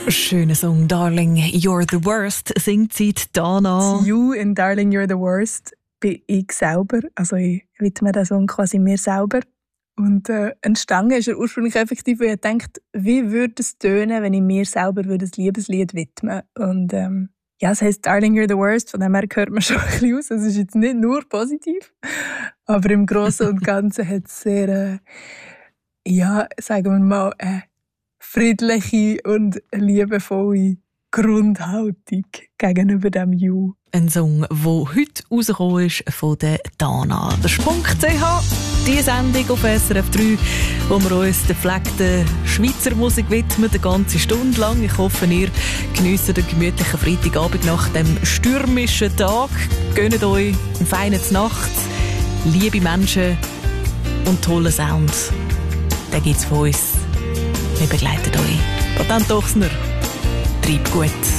Schöner Song, Darling, You're the Worst, singt sie Dana. You in Darling, You're the Worst bin ich selber. Also ich widme den Song quasi mir selber. Und entstanden ist er ursprünglich effektiv, weil ich dachte, wie würde es tönen, wenn ich mir selber ein Liebeslied widmen würde. Und ja, es heisst Darling, You're the Worst, von dem her hört man schon ein bisschen aus. Es ist jetzt nicht nur positiv, aber im Großen und Ganzen hat es sehr, ja, sagen wir mal, friedliche und liebevolle Grundhaltung gegenüber dem You. Ein Song, der heute rausgekommen ist von der Dana. Das ist .ch, die Sendung auf SRF 3, wo wir uns der gepflegten Schweizer Musik widmen, eine ganze Stunde lang. Ich hoffe, ihr geniesst den gemütlichen Freitagabend nach dem stürmischen Tag. Gönnt euch eine feine Nacht, liebe Menschen und tolle Sounds. Den gibt's von uns. Wir begleiten euch. Patent Ochsner, treib gut.